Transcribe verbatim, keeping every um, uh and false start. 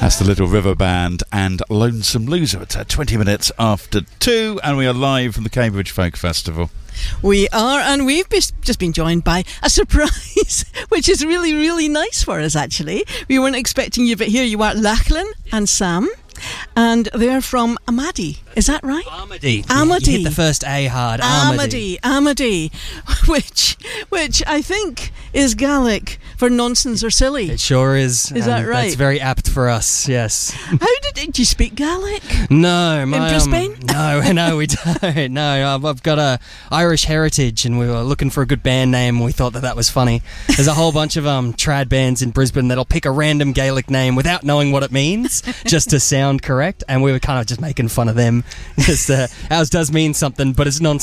That's the Little River Band and Lonesome Loser. It's uh, twenty minutes after two, and we are live from the Cambridge Folk Festival. We are, and we've just been joined by a surprise, which is really, really nice for us, actually. We weren't expecting you, but here you are, Lachlan and Sam, and they're from Amadi. Is that right? Amadi. Amadi. You hit the first A hard. Amadi. Amadi. Amadi. Which, which I think is Gaelic for nonsense or silly. It sure is. Is that right? That's very apt for us, yes. How did, did you speak Gaelic? No. My, In Brisbane? Um, no, no, we don't. No, I've, I've got a Irish heritage, and we were looking for a good band name, and we thought that that was funny. There's a whole bunch of um trad bands in Brisbane that'll pick a random Gaelic name without knowing what it means, just to sound correct, and we were kind of just making fun of them. Just, uh, ours does mean something, but it's nonsense.